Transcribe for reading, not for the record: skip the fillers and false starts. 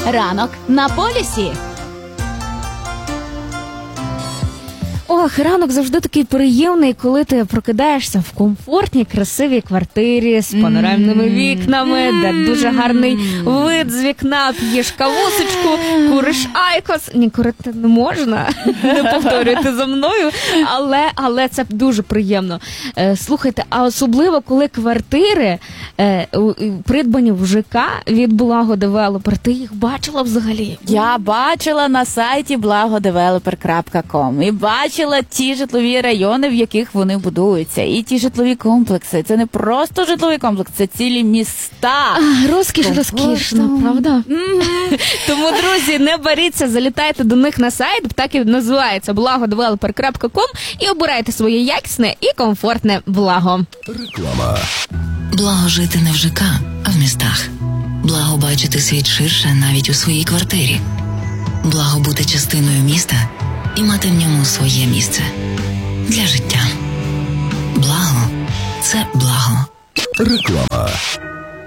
Ранок на полюсі. Ох, ранок завжди такий приємний, коли ти прокидаєшся в комфортній, красивій квартирі з панорамними вікнами, де дуже гарний вид з вікна, п'єш кавусечку, куриш айкос. Ні, курити не можна, не повторюйте за мною, але це дуже приємно. Слухайте, а особливо, коли квартири придбані в ЖК від Благодевелопер, ти їх бачила взагалі? Я бачила на сайті blagodeveloper.com і бачила ті житлові райони, в яких вони будуються, і ті житлові комплекси. Це не просто житловий комплекс, це цілі міста. Розкіш розкішна, правда? Тому, друзі, не боріться, залітайте до них на сайт, так і називається blagodeveloper.com, і обирайте своє якісне і комфортне благо. Реклама. Благо жити не в ЖК, а в містах. Благо бачити світ ширше навіть у своїй квартирі. Благо бути частиною міста і мати в ньому своє місце для життя. Благо – це благо. Реклама.